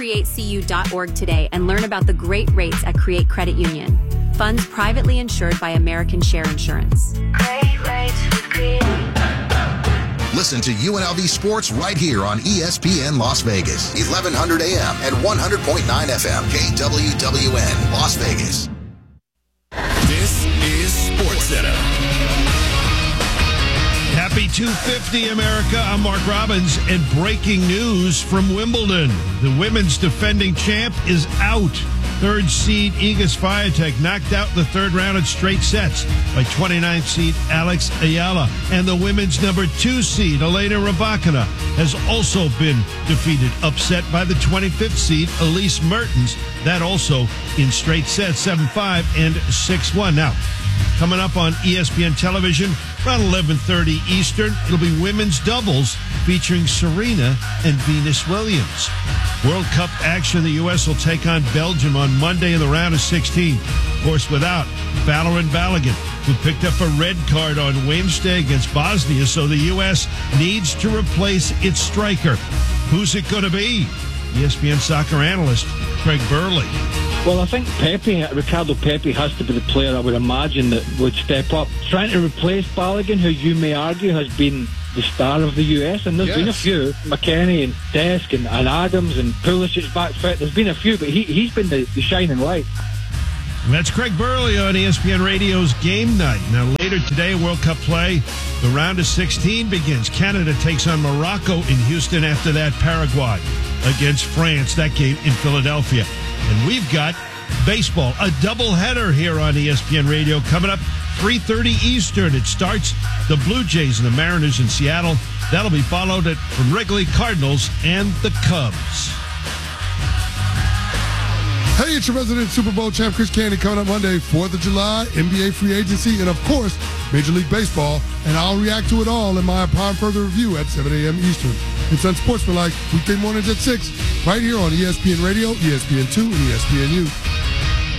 CreateCU.org today and learn about the great rates at Create Credit Union. Funds privately insured by American Share Insurance. Great rates with Create. Listen to UNLV Sports right here on ESPN Las Vegas, 1100 AM and 100.9 FM, KWWN, Las Vegas. This is SportsCenter. Happy 250, America. I'm Mark Robbins, and breaking news from Wimbledon. The women's defending champ is out. Third seed Iga Swiatek knocked out in the third round in straight sets by 29th seed Alex Ayala. And the women's number 2 seed Elena Rybakina has also been defeated, upset by the 25th seed Elise Mertens. That also in straight sets, 7-5 and 6-1. Now, coming up on ESPN television, around 11:30 Eastern, it'll be women's doubles featuring Serena and Venus Williams. World Cup action, the U.S. will take on Belgium on Monday in the round of 16. Of course, without Valoran Balogun, who picked up a red card on Wednesday against Bosnia, so the U.S. needs to replace its striker. Who's it going to be? ESPN soccer analyst Craig Burley. Well, I think Ricardo Pepi has to be the player I would imagine that would step up. Trying to replace Balogun, who you may argue has been the star of the US, and there's been a few, McKennie and Desk and Adams and Pulisic back fit. There's been a few, but he's been the shining light. And that's Craig Burley on ESPN Radio's Game Night. Now, later today, World Cup play, the round of 16 begins. Canada takes on Morocco in Houston. After that, Paraguay against France. That game in Philadelphia. And we've got baseball, a doubleheader here on ESPN Radio coming up 3:30 Eastern. It starts the Blue Jays and the Mariners in Seattle. That'll be followed from Wrigley Cardinals and the Cubs. Hey, it's your resident Super Bowl champ, Chris Candy, coming up Monday, 4th of July, NBA free agency, and, of course, Major League Baseball. And I'll react to it all in my Upon Further Review at 7 a.m. Eastern. It's Unsportsmanlike, weekday mornings at 6, right here on ESPN Radio, ESPN2, and ESPNU.